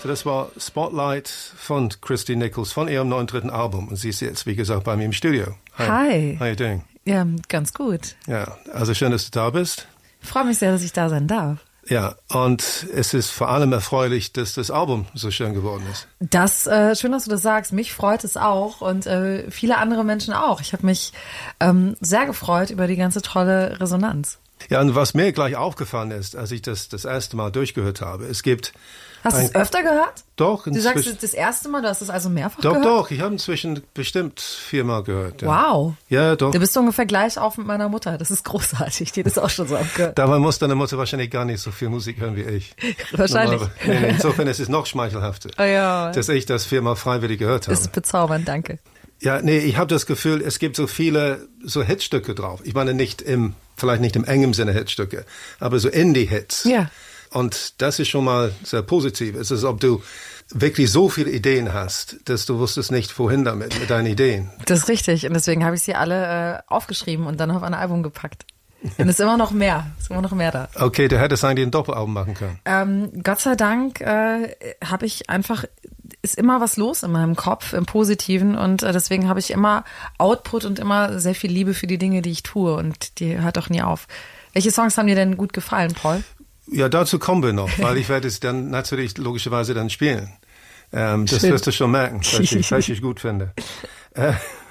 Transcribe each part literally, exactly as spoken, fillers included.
So, das war Spotlight von Christy Nichols von ihrem neuen dritten Album. Und sie ist jetzt, wie gesagt, bei mir im Studio. Hi. Hi. How you doing? Ja, ganz gut. Ja, also schön, dass du da bist. Ich freue mich sehr, dass ich da sein darf. Ja, und es ist vor allem erfreulich, dass das Album so schön geworden ist. Das, äh, schön, dass du das sagst. Mich freut es auch und äh, viele andere Menschen auch. Ich habe mich ähm, sehr gefreut über die ganze tolle Resonanz. Ja, und was mir gleich aufgefallen ist, als ich das das erste Mal durchgehört habe, es gibt... Hast du es öfter gehört? Doch. Du sagst das erste Mal, du hast es also mehrfach doch, gehört? Doch, doch. Ich habe inzwischen bestimmt viermal gehört. Ja. Wow. Ja, doch. Du bist ungefähr gleich auf mit meiner Mutter. Das ist großartig. Die hat das auch schon so abgehört. Dabei muss deine Mutter wahrscheinlich gar nicht so viel Musik hören wie ich. Wahrscheinlich. Nee, nee, insofern ist es noch schmeichelhafter, oh ja. dass ich das viermal freiwillig gehört habe. Das ist bezaubernd, danke. Ja, nee, ich habe das Gefühl, es gibt so viele so Hitstücke drauf. Ich meine nicht im, vielleicht nicht im engen Sinne Hitstücke, aber so Indie-Hits. Ja. Und das ist schon mal sehr positiv. Es ist, als ob du wirklich so viele Ideen hast, dass du wusstest nicht, wohin damit, mit deinen Ideen. Das ist richtig. Und deswegen habe ich sie alle äh, aufgeschrieben und dann auf ein Album gepackt. Und es ist immer noch mehr. Es ist immer noch mehr da. Okay, du hättest eigentlich ein Doppelalbum machen können. Ähm, Gott sei Dank äh, habe ich einfach, ist immer was los in meinem Kopf, im Positiven. Und äh, deswegen habe ich immer Output und immer sehr viel Liebe für die Dinge, die ich tue. Und die hört auch nie auf. Welche Songs haben dir denn gut gefallen, Paul? Ja, dazu kommen wir noch, weil ich werde es dann natürlich logischerweise dann spielen. Ähm, das Schön. wirst du schon merken, was ich, was ich gut finde. Äh,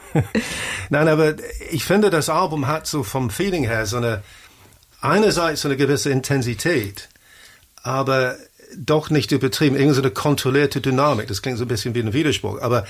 Nein, aber ich finde, das Album hat so vom Feeling her so eine, einerseits so eine gewisse Intensität, aber doch nicht übertrieben, irgendwie so eine kontrollierte Dynamik. Das klingt so ein bisschen wie ein Widerspruch, aber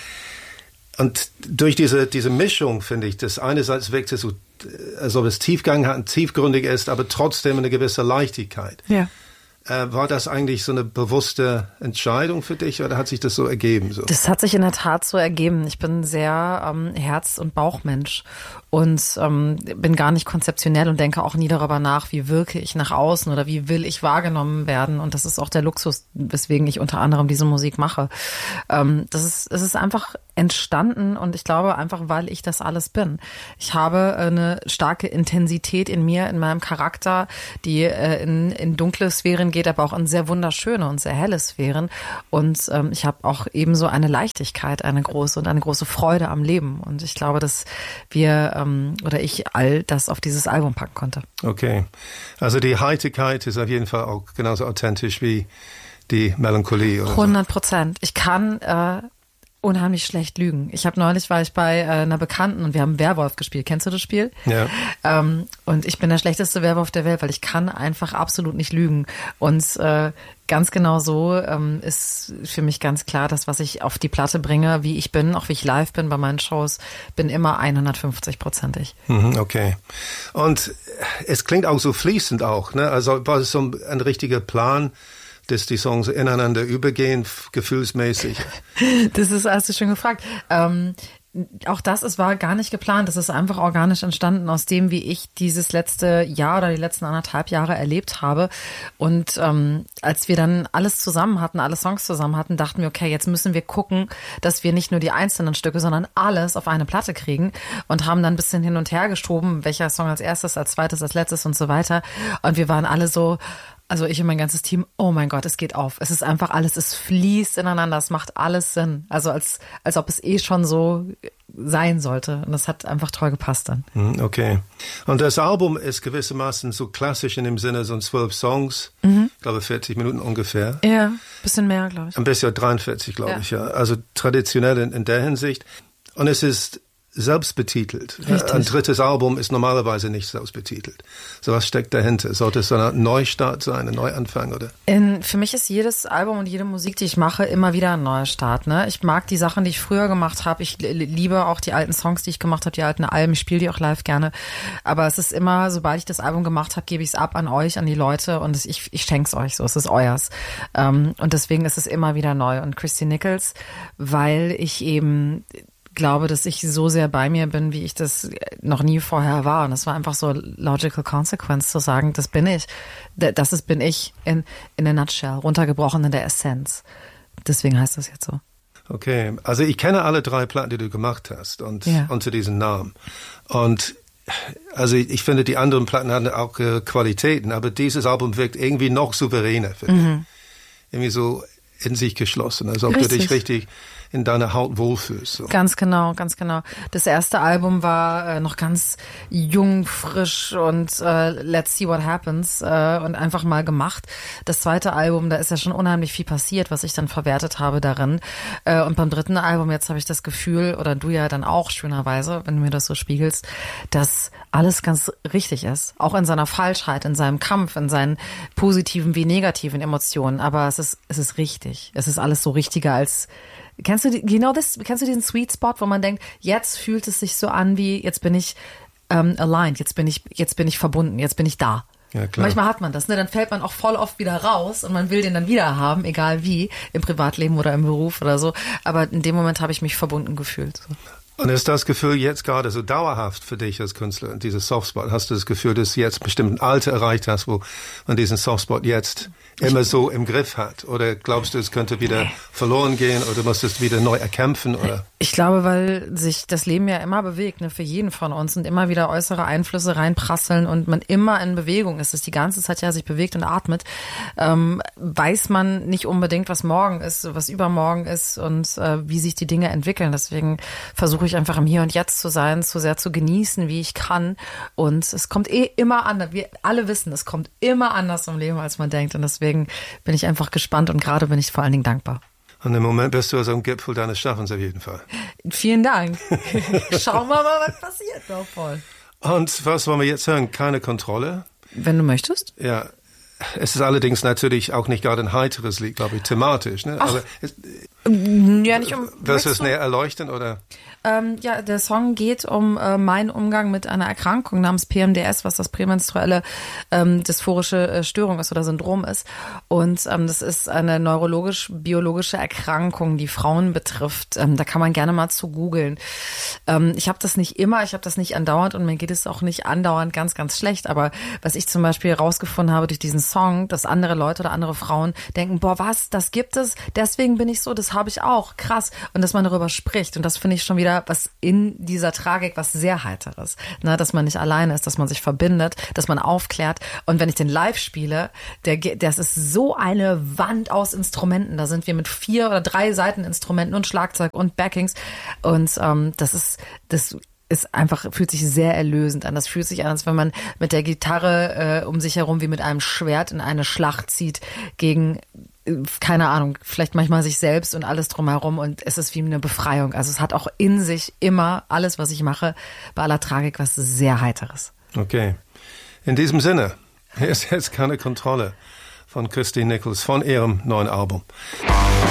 und durch diese, diese Mischung finde ich, dass einerseits wirkt es so, als ob es Tiefgang hat und tiefgründig ist, aber trotzdem eine gewisse Leichtigkeit. Ja. Äh, war das eigentlich so eine bewusste Entscheidung für dich oder hat sich das so ergeben? So? Das hat sich in der Tat so ergeben. Ich bin sehr ähm, Herz- und Bauchmensch und ähm, bin gar nicht konzeptionell und denke auch nie darüber nach, wie wirke ich nach außen oder wie will ich wahrgenommen werden. Und das ist auch der Luxus, weswegen ich unter anderem diese Musik mache. Ähm, das ist, es ist einfach entstanden und ich glaube einfach, weil ich das alles bin. Ich habe eine starke Intensität in mir, in meinem Charakter, die äh, in, in dunkle Sphären geht, aber auch in sehr wunderschöne und sehr helle Sphären. Und ähm, ich habe auch ebenso eine Leichtigkeit, eine große und eine große Freude am Leben. Und ich glaube, dass wir ähm, oder ich all das auf dieses Album packen konnte. Okay. Also die Heiterkeit ist auf jeden Fall auch genauso authentisch wie die Melancholie. Oder hundert Prozent. Ich kann äh, unheimlich schlecht lügen. Ich habe neulich, war ich bei äh, einer Bekannten und wir haben Werwolf gespielt. Kennst du das Spiel? Ja. Ähm, und ich bin der schlechteste Werwolf der Welt, weil ich kann einfach absolut nicht lügen. Und äh, ganz genau so ähm, ist für mich ganz klar, dass was ich auf die Platte bringe, wie ich bin, auch wie ich live bin bei meinen Shows, bin immer hundertfünfzig-prozentig. Mhm, okay. Und es klingt auch so fließend auch, ne? Also war es so ein richtiger Plan, dass die Songs ineinander übergehen, gefühlsmäßig? Das ist, hast du schon gefragt. Ähm, auch das, es war gar nicht geplant. Das ist einfach organisch entstanden aus dem, wie ich dieses letzte Jahr oder die letzten anderthalb Jahre erlebt habe. Und ähm, als wir dann alles zusammen hatten, alle Songs zusammen hatten, dachten wir, okay, jetzt müssen wir gucken, dass wir nicht nur die einzelnen Stücke, sondern alles auf eine Platte kriegen und haben dann ein bisschen hin und her geschoben, welcher Song als erstes, als zweites, als letztes und so weiter. Und wir waren alle so... Also ich und mein ganzes Team, oh mein Gott, es geht auf. Es ist einfach alles, es fließt ineinander, es macht alles Sinn. Also als, als ob es eh schon so sein sollte. Und das hat einfach toll gepasst dann. Okay. Und das Album ist gewissermaßen so klassisch in dem Sinne, so zwölf Songs, mhm. ich glaube vierzig Minuten ungefähr. Ja, ein bisschen mehr, glaube ich. Ein bisschen dreiundvierzig, glaube ja. ich, ja. Also traditionell in, in der Hinsicht. Und es ist selbstbetitelt. Richtig. Ein drittes Album ist normalerweise nicht selbstbetitelt. So was steckt dahinter? Sollte es so ein Neustart sein, ein Neuanfang, oder? In, für mich ist jedes Album und jede Musik, die ich mache, immer wieder ein neuer Start. Ne? Ich mag die Sachen, die ich früher gemacht habe. Ich liebe auch die alten Songs, die ich gemacht habe, die alten Alben. Ich spiele die auch live gerne. Aber es ist immer, sobald ich das Album gemacht habe, gebe ich es ab an euch, an die Leute und es, ich, ich schenke es euch so. Es ist euers. Ähm, und deswegen ist es immer wieder neu. Und Christy Nichols, weil ich eben glaube, dass ich so sehr bei mir bin, wie ich das noch nie vorher war. Und es war einfach so logical consequence zu sagen, das bin ich. Das ist, bin ich in, in a nutshell, runtergebrochen in der Essenz. Deswegen heißt das jetzt so. Okay, also ich kenne alle drei Platten, die du gemacht hast und ja. unter diesem Namen. Und also ich, ich finde, die anderen Platten hatten auch äh, Qualitäten, aber dieses Album wirkt irgendwie noch souveräner, finde ich. Mhm. Irgendwie so in sich geschlossen, als ob richtig. du dich richtig in deiner Haut wohlfühlst. So. Ganz genau, ganz genau. Das erste Album war äh, noch ganz jung, frisch und äh, let's see what happens äh, und einfach mal gemacht. Das zweite Album, da ist ja schon unheimlich viel passiert, was ich dann verwertet habe darin. Äh, und beim dritten Album, jetzt habe ich das Gefühl, oder du ja dann auch schönerweise, wenn du mir das so spiegelst, dass alles ganz richtig ist. Auch in seiner Falschheit, in seinem Kampf, in seinen positiven wie negativen Emotionen. Aber es ist, es ist richtig. Es ist alles so richtiger als Kennst du die, genau das? Kennst du diesen Sweet Spot, wo man denkt, jetzt fühlt es sich so an wie, jetzt bin ich ähm, aligned, jetzt bin ich, jetzt bin ich verbunden, jetzt bin ich da. Ja, klar. Manchmal hat man das, ne? Dann fällt man auch voll oft wieder raus und man will den dann wieder haben, egal wie, im Privatleben oder im Beruf oder so. Aber in dem Moment habe ich mich verbunden gefühlt. So. Und ist das Gefühl jetzt gerade so dauerhaft für dich als Künstler, dieses Softspot? Hast du das Gefühl, dass du jetzt bestimmt ein Alter erreicht hast, wo man diesen Softspot jetzt immer so im Griff hat? Oder glaubst du, es könnte wieder verloren gehen oder musst du es wieder neu erkämpfen? Oder? Ich glaube, weil sich das Leben ja immer bewegt, ne, für jeden von uns und immer wieder äußere Einflüsse reinprasseln und man immer in Bewegung ist, es die ganze Zeit ja sich bewegt und atmet, ähm, weiß man nicht unbedingt, was morgen ist, was übermorgen ist und äh, wie sich die Dinge entwickeln. Deswegen versuche ich einfach im Hier und Jetzt zu sein, so sehr zu genießen, wie ich kann. Und es kommt eh immer anders. Wir alle wissen, es kommt immer anders im Leben, als man denkt. Und deswegen bin ich einfach gespannt und gerade bin ich vor allen Dingen dankbar. Und im Moment bist du also am Gipfel deines Schaffens auf jeden Fall. Vielen Dank. Schauen wir mal, was passiert. Doch voll. Und was wollen wir jetzt hören? Keine Kontrolle? Wenn du möchtest. Ja. Es ist allerdings natürlich auch nicht gerade ein heiteres Lied, glaube ich, thematisch. Ne? Ach, Aber es, ja, nicht um. Willst du es näher erleuchten, oder? Ähm, ja, der Song geht um äh, meinen Umgang mit einer Erkrankung namens P M D S, was das prämenstruelle ähm, dysphorische äh, Störung ist oder Syndrom ist. Und ähm, das ist eine neurologisch-biologische Erkrankung, die Frauen betrifft. Ähm, da kann man gerne mal zu googeln. Ähm, ich habe das nicht immer, ich habe das nicht andauernd und mir geht es auch nicht andauernd ganz, ganz schlecht. Aber was ich zum Beispiel herausgefunden habe durch diesen Song, dass andere Leute oder andere Frauen denken, boah, was, das gibt es, deswegen bin ich so, das habe ich auch, krass. Und dass man darüber spricht. Und das finde ich schon wieder was in dieser Tragik, was sehr Heiteres. Ne, dass man nicht alleine ist, dass man sich verbindet, dass man aufklärt. Und wenn ich den live spiele, der, das ist so eine Wand aus Instrumenten. Da sind wir mit vier oder drei Seiteninstrumenten und Schlagzeug und Backings. Und ähm, das ist, das ist einfach, fühlt sich sehr erlösend an. Das fühlt sich an, als wenn man mit der Gitarre äh, um sich herum wie mit einem Schwert in eine Schlacht zieht gegen, keine Ahnung, vielleicht manchmal sich selbst und alles drumherum, und es ist wie eine Befreiung. Also es hat auch in sich immer alles, was ich mache, bei aller Tragik, was sehr Heiteres. Okay. In diesem Sinne, hier ist jetzt Keine Kontrolle von Christine Nichols von ihrem neuen Album.